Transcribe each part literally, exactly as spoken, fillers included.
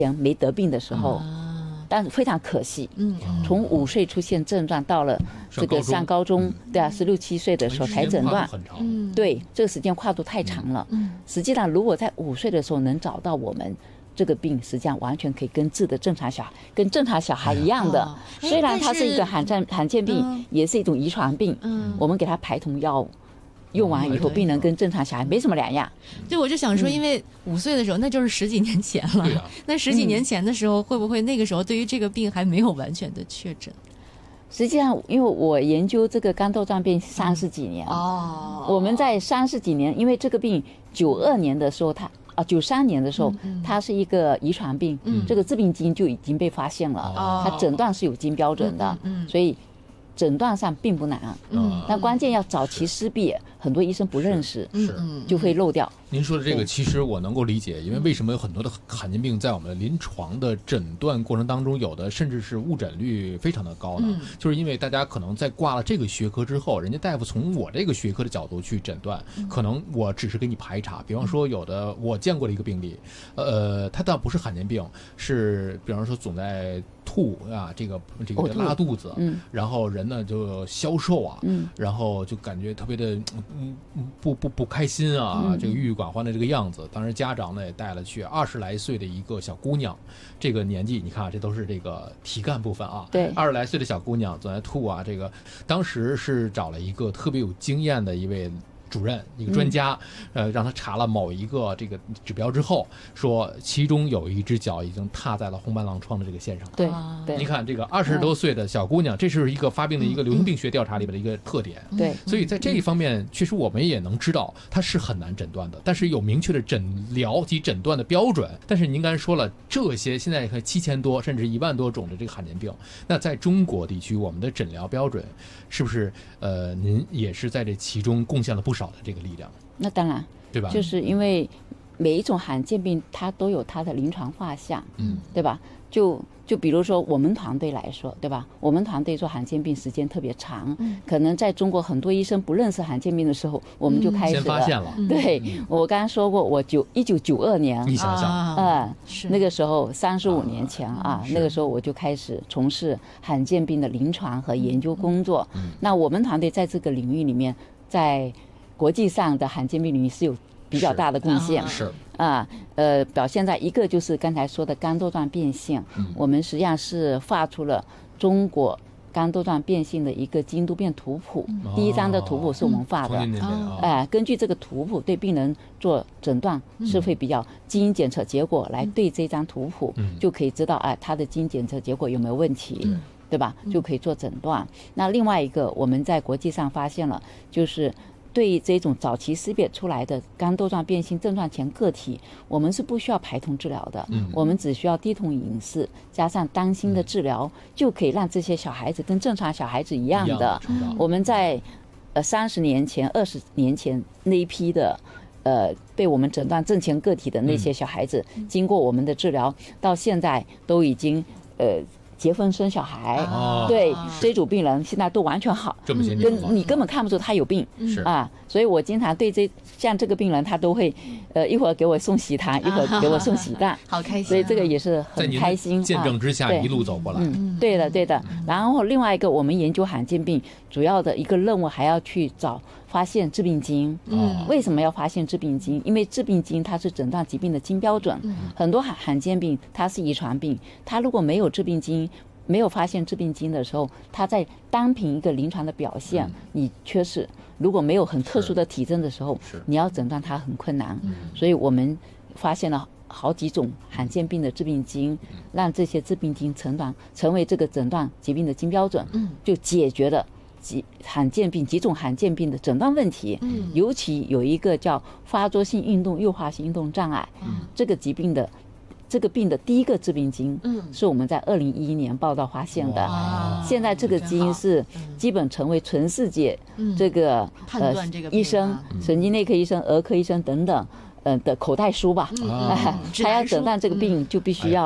没得病的时候。嗯但非常可惜，嗯，从五岁出现症状，到了这个上高中，嗯、对啊，十六七岁的时候才诊断，嗯，对，这个时间跨度太长了。嗯，实际上如果在五岁的时候能找到我们这个病，实际上完全可以跟治的正常小孩，跟正常小孩一样的。哎、虽然它是一个罕见罕见病，嗯、也是一种遗传病，嗯，我们给他排同药物。用完以后，病人跟正常小孩没什么两样。 对，我就想说，因为五岁的时候，那就是十几年前了。 对啊、 那十几年前的时候，会不会那个时候对于这个病还没有完全的确诊？ 实际上，因为我研究这个肝窦状病三十几年，哦，我们在三十几年，因为这个病九二年的时候它。啊，九三年的时候，嗯、它是一个遗传病，嗯、这个致病基因就已经被发现了，哦、它诊断是有基因标准的，嗯嗯、所以诊断上并不难。嗯，但关键要早期识别，很多医生不认识， 是就会漏掉。 您说的这个，其实我能够理解，因为为什么有很多的罕见病在我们临床的诊断过程当中，有的甚至是误诊率非常的高呢？嗯、就是因为大家可能在挂了这个学科之后，人家大夫从我这个学科的角度去诊断，嗯、可能我只是给你排查。比方说，有的我见过的一个病例，呃，它倒不是罕见病，是比方说总在吐啊，这个这个拉肚子，嗯、然后人呢就消瘦啊，嗯、然后就感觉特别的嗯不不不开心啊，嗯、这个郁郁寡欢的这个样子。当时家长呢也带了去，二十来岁的一个小姑娘，这个年纪你看，这都是这个体干部分啊， 对， 二十来岁的小姑娘总在吐啊，这个当时是找了一个特别有经验的一位主任，一个专家，嗯、呃，让他查了某一个这个指标之后，说其中有一只脚已经踏在了红斑狼疮的这个线上。 对，对， 你看这个二十多岁的小姑娘，嗯、这是一个发病的一个流行病学调查里边的一个特点。 对，嗯， 所以在这一方面，确实我们也能知道它是很难诊断的，但是有明确的诊疗及诊断的标准。但是您刚才说了，这些现在七千多甚至一万多种的这个罕见病，那在中国地区，我们的诊疗标准是不是呃，您也是在这其中贡献了不少的这个力量？ 那当然， 对吧？ 就是因为每一种罕见病它都有它的临床画像，嗯，对吧？就就比如说我们团队来说，对吧？我们团队做罕见病时间特别长，嗯、可能在中国很多医生不认识罕见病的时候，我们就开始了。 先发现了。 对，嗯、我刚刚说过，我九一九九二年， 你想想，啊、 呃，那个时候三十五年前啊，那个时候我就开始从事罕见病的临床和研究工作。嗯、那我们团队在这个领域里面，在国际上的罕见病领域是有比较大的贡献。 是。 啊，呃，表现在一个就是刚才说的肝窦状变性，嗯、我们实际上是画出了中国肝窦状变性的一个基因突变图谱，嗯、第一张的图谱是我们画的，哎、嗯呃，根据这个图谱对病人做诊断是会比较基因检测结果来对这张图谱，嗯、就可以知道哎、呃，他的基因检测结果有没有问题，嗯、对吧？就可以做诊断。那另外一个我们在国际上发现了，就是对这种早期识别出来的肝窦状变性症状前个体，我们是不需要排同治疗的，嗯、我们只需要低同饮食加上当心的治疗，嗯、就可以让这些小孩子跟正常小孩子一样的。 样的我们在呃三十年前、二十年前那一批的呃被我们诊断正前个体的那些小孩子，嗯、经过我们的治疗，到现在都已经呃。结婚生小孩，哦、对这组病人现在都完全好， 这么先进， 跟你根本看不出他有病， 是啊，所以我经常对这像这个病人，他都会，呃，一会儿给我送喜糖，一会儿给我送喜蛋， 好开心， 所以这个也是很开心。 见证之下一路走过来， 嗯，对的对的。然后另外一个，我们研究罕见病主要的一个任务还要去找发现致病基因。嗯，为什么要发现致病基因？因为致病基因它是诊断疾病的金标准。嗯，很多罕罕见病它是遗传病，它如果没有致病基因。没有发现致病基因的时候，它在单凭一个临床的表现，嗯、你缺失。如果没有很特殊的体征的时候，你要诊断它很困难。嗯、所以我们发现了好几种罕见病的致病基因，嗯、让这些致病基因诊断成为这个诊断疾病的金标准，嗯、就解决了几罕见病几种罕见病的诊断问题。嗯、尤其有一个叫发作性运动诱发性运动障碍，嗯、这个疾病的。这个病的第一个致病基因，嗯，是我们在二零一一年报道发现的。现在这个基因是基本成为全世界这个呃医生、神经内科医生、儿科医生等等呃的口袋书吧。他要诊断这个病，就必须要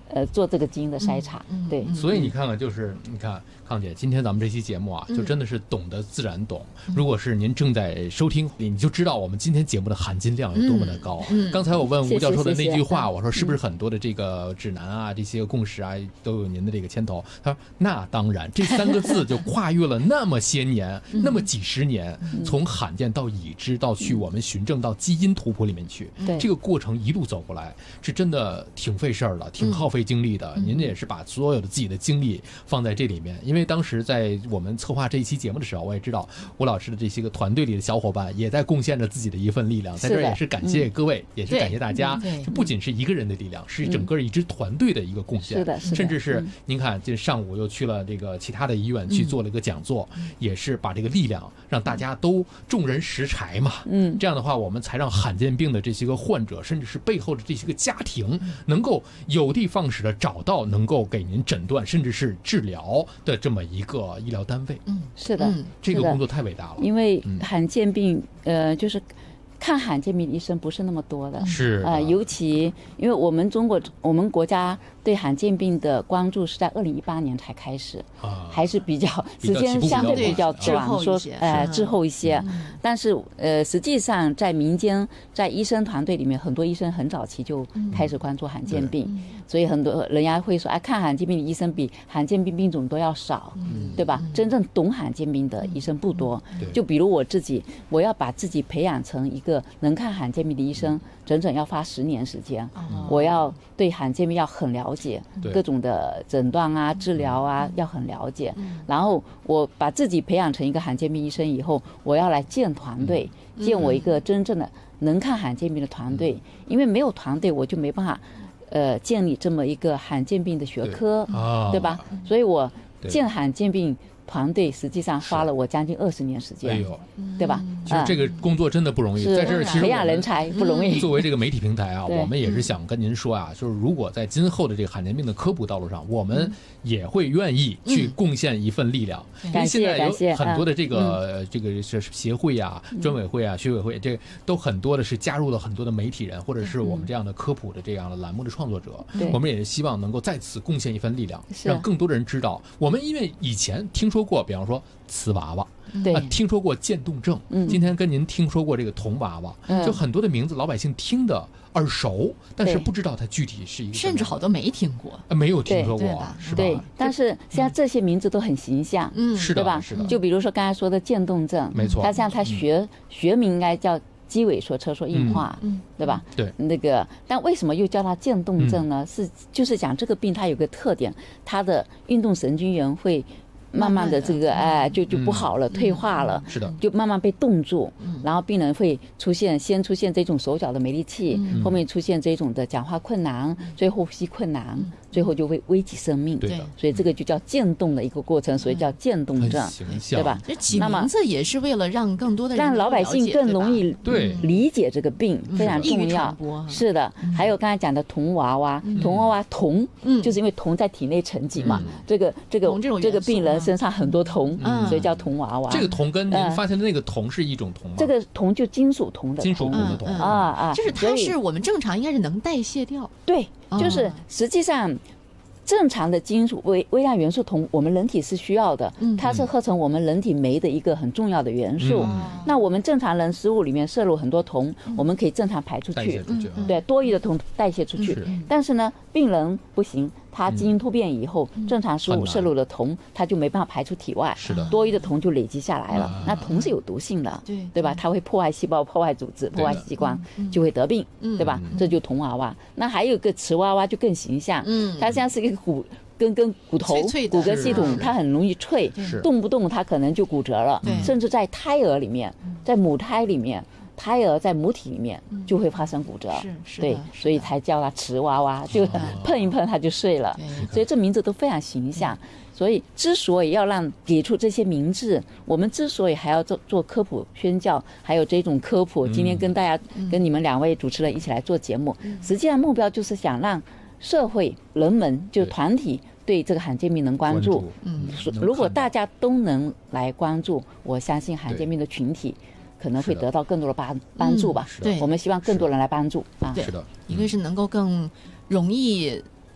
呃做这个基因的筛查。 嗯嗯、 对， 所以你看看，就是你看康姐，今天咱们这期节目啊，就真的是懂得自然懂。嗯、如果是您正在收听，你就知道我们今天节目的含金量有多么的高。嗯嗯、刚才我问吴教授的那句话，谢谢，我说是不是很多的这个指南啊、这些共识啊都有您的这个牵头？他说那当然，这三个字就跨越了那么些年、嗯、那么几十年，从罕见到已知到去我们循证到基因图谱里面去， 对、嗯、 这个过程一路走过来，是真的挺费事儿的，挺耗费精力的。嗯、您也是把所有的自己的精力放在这里面，因为当时在我们策划这一期节目的时候，我也知道吴老师的这些个团队里的小伙伴也在贡献着自己的一份力量，在这儿也是感谢各位，嗯、也是感谢大家。这不仅是一个人的力量，是整个一支团队的一个贡献。 是的，是的。 甚至是您看，这上午又去了这个其他的医院去做了一个讲座，嗯、也是把这个力量让大家都众人拾柴嘛。嗯，这样的话，我们才让罕见病的这些个患者，甚至是背后的这些个家庭，能够有的放矢的找到能够给您诊断甚至是治疗的这么一个医疗单位。 嗯，是的，嗯、 这个工作太伟大了。 因为罕见病，嗯、呃，就是看罕见病的医生不是那么多的。 是呃，尤其因为我们中国，我们国家对罕见病的关注是在二零一八年才开始，啊、还是比较时间相对比较短，说呃滞后一些。嗯、但是呃，实际上在民间，在医生团队里面，很多医生很早期就开始关注罕见病，嗯、所以很多人家会说，哎，看罕见病的医生比罕见病病种都要少，嗯、对吧？嗯、真正懂罕见病的医生不多。嗯、就比如我自己，我要把自己培养成一个能看罕见病的医生，嗯、整整要花十年时间。嗯、我要对罕见病要很了解，各种的诊断啊、治疗啊、嗯、要很了解。嗯、然后我把自己培养成一个罕见病医生以后，我要来建团队，嗯、建我一个真正的能看罕见病的团队。嗯、因为没有团队，我就没办法呃建立这么一个罕见病的学科，对，啊、对吧？所以我建罕见病团队实际上花了我将近二十年时间，哎呦，对吧？ 其实这个工作真的不容易，在这儿其实培养人才不容易。 作为这个媒体平台啊，我们也是想跟您说啊，就是如果在今后的这个罕见病的科普道路上，我们也会愿意去贡献一份力量。因为现在有很多的这个这个是协会啊、专委会啊、学委会，这都很多的是加入了很多的媒体人，或者是我们这样的科普的这样的栏目的创作者。我们也是希望能够在此贡献一份力量，让更多的人知道。我们因为以前听说过，比方说瓷娃娃， 对、 啊，听说过渐冻症，嗯，今天跟您听说过这个童娃娃，嗯，就很多的名字老百姓听的耳熟，但是不知道它具体是一个， 甚至好多没听过， 啊、没有听说过，是吧？ 对，但是现在这些名字都很形象， 嗯，是的， 对吧？ 是的。 就比如说刚才说的渐冻症， 没错， 它像它学、嗯、学名应该叫肌萎缩车缩硬化，嗯，对吧？ 对， 那个，但为什么又叫它渐冻症呢？嗯、是就是讲这个病它有个特点，它的运动神经元会慢慢的这个哎就就不好了，嗯、退化了， 是的， 就慢慢被冻住，嗯、然后病人会出现先出现这种手脚的没力气，嗯、后面出现这种的讲话困难，嗯、最后呼吸困难，嗯、最后就会危及生命。 对的， 所以这个就叫渐冻的一个过程，所以叫渐冻症，对吧？ 这起名字也是为了让更多的人让老百姓更容易对理解这个病，非常重要。是的，还有刚才讲的童娃娃，童娃娃铜，就是因为铜在体内沉积嘛，这个这个这个病人身上很多铜，嗯、所以叫铜娃娃。 这个铜跟您发现的那个铜是一种铜吗？ 这个铜就金属铜的金属铜的铜啊啊， 就是它是我们正常应该是能代谢掉。 对，就是实际上正常的金属微微量元素铜，我们人体是需要的，它是合成我们人体酶的一个很重要的元素。嗯、那我们正常人食物里面摄入很多铜，嗯、我们可以正常排出去， 出去对，多余的铜代谢出去。嗯、但是呢，病人不行。它基因突变以后，嗯、正常食物摄入的铜，它就没办法排出体外， 是的， 多余的铜就累积下来了。啊、那铜是有毒性的，对对吧？它会破坏细胞、破坏组织、破坏器官，就会得病，嗯、对吧？嗯、这就铜娃娃。那还有一个瓷娃娃就更形象，嗯，它像是一个骨跟跟骨头脆脆骨骼系统，它很容易脆，动不动它可能就骨折了，甚至在胎儿里面，在母胎里面。胎儿在母体里面就会发生骨折， 嗯、是是对，所以才叫它瓷娃娃，就碰一碰它就碎了。所以这名字都非常形象。所以之所以要让给出这些名字，我们之所以还要做做科普宣教，还有这种科普，今天跟大家、嗯、跟你们两位主持人一起来做节目，嗯、实际上目标就是想让社会人们就团体对这个罕见病能关注。嗯，如果大家都能来关注，我相信罕见病的群体可能会得到更多的帮帮助吧。 对， 我们希望更多人来帮助啊。 是的， 一个是能够更容易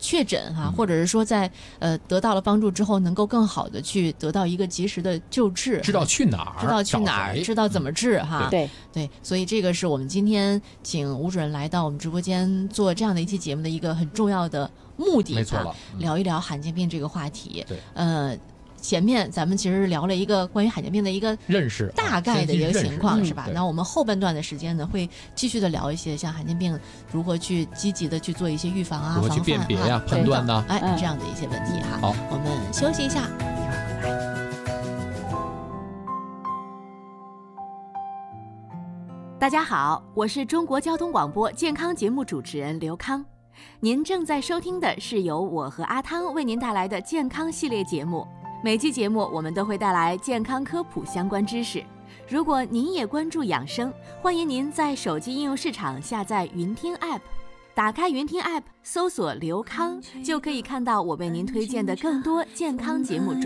确诊哈、啊，或者是说在呃得到了帮助之后，能够更好的去得到一个及时的救治， 知道去哪儿， 知道去哪儿，知道怎么治哈。 对对，所以这个是我们今天请吴主任来到我们直播间做这样的一期节目的一个很重要的目的， 没错了、 嗯，聊一聊罕见病这个话题。 对， 呃。前面咱们其实聊了一个关于罕见病的一个认识， 大概的一个情况、啊、是吧？ 嗯、 那我们后半段的时间呢，会继续的聊一些像罕见病如何去积极的去做一些预防啊、 如何去辨别呀、啊、判断呢、啊？ 哎、 嗯， 这样的一些问题哈。 好， 我们休息一下，一会儿回来。 大家好，我是中国交通广播健康节目主持人刘康。您正在收听的是由我和阿汤为您带来的健康系列节目。每期节目我们都会带来健康科普相关知识。如果您也关注养生，欢迎您在手机应用市场下载云听 App， 打开云听 App， 搜索刘康，就可以看到我为您推荐的更多健康节目中